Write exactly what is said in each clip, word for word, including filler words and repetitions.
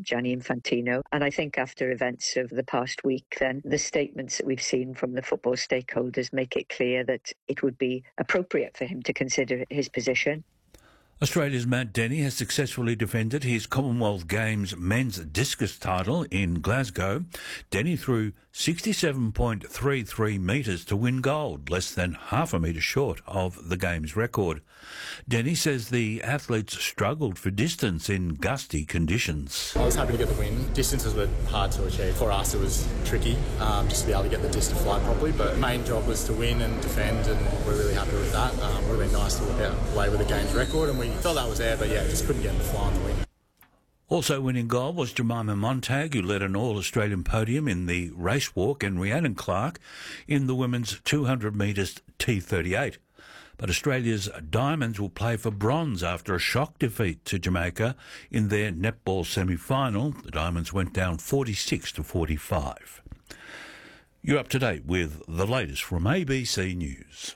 Gianni Infantino. And I think after events of the past week, then the statements that we've seen from the football stakeholders make it clear that it would be appropriate for him to consider his position. Australia's Matt Denny has successfully defended his Commonwealth Games men's discus title in Glasgow. Denny threw sixty-seven point three three metres to win gold, less than half a metre short of the Games record. Denny says the athletes struggled for distance in gusty conditions. I was happy to get the win. Distances were hard to achieve. For us it was tricky um, just to be able to get the disc to fly properly, but the main job was to win and defend, and we're really happy with that. Um, it would have been nice to walk away with the Games record, and we thought that was there, but yeah, just couldn't get in the fly on the win. Also winning gold was Jemima Montag, who led an All-Australian podium in the race walk, and Rhiannon Clark in the women's two hundred metres T thirty-eight. But Australia's Diamonds will play for bronze after a shock defeat to Jamaica in their netball semi-final. The Diamonds went down forty-six to forty-five. You're up to date with the latest from A B C News.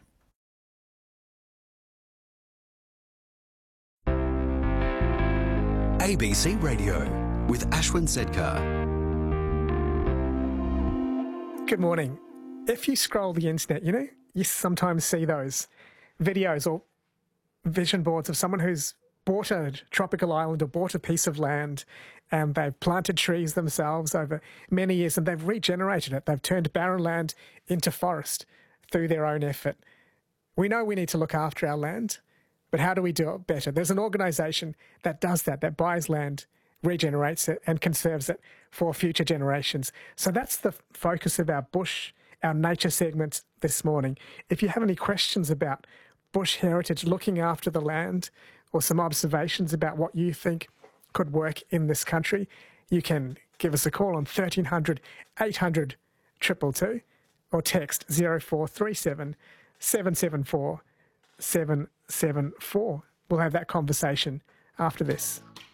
A B C Radio with Ashwin Sedkar. Good morning. If you scroll the internet, you know, you sometimes see those videos or vision boards of someone who's bought a tropical island or bought a piece of land, and they've planted trees themselves over many years, and they've regenerated it. They've turned barren land into forest through their own effort. We know we need to look after our land, but how do we do it better? There's an organisation that does that, that buys land, regenerates it and conserves it for future generations. So that's the focus of our bush, our nature segment this morning. If you have any questions about bush heritage, looking after the land, or some observations about what you think could work in this country, you can give us a call on thirteen hundred, eight hundred, two two two or text zero four three seven, seven seven four, seven seven four. We'll have that conversation after this.